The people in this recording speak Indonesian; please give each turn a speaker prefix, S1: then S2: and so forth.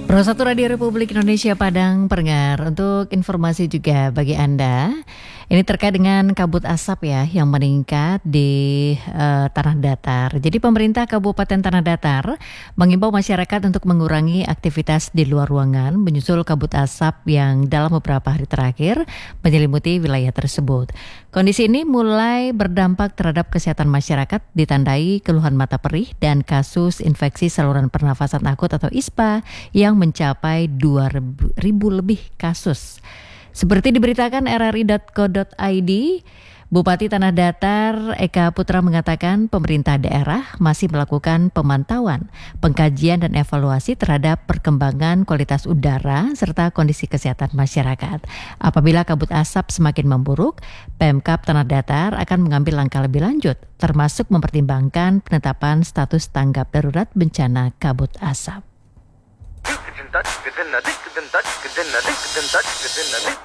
S1: Pro1 Radio Republik Indonesia Padang pendengar, untuk informasi juga bagi Anda, ini terkait dengan kabut asap ya yang meningkat di Tanah Datar. Jadi pemerintah Kabupaten Tanah Datar mengimbau masyarakat untuk mengurangi aktivitas di luar ruangan menyusul kabut asap yang dalam beberapa hari terakhir menyelimuti wilayah tersebut. Kondisi ini mulai berdampak terhadap kesehatan masyarakat, ditandai keluhan mata perih dan kasus infeksi saluran pernafasan akut atau ISPA yang mencapai 2.000 lebih kasus. Seperti diberitakan rri.co.id, Bupati Tanah Datar Eka Putra mengatakan pemerintah daerah masih melakukan pemantauan, pengkajian dan evaluasi terhadap perkembangan kualitas udara serta kondisi kesehatan masyarakat. Apabila kabut asap semakin memburuk, Pemkab Tanah Datar akan mengambil langkah lebih lanjut, termasuk mempertimbangkan penetapan status tanggap darurat bencana kabut asap.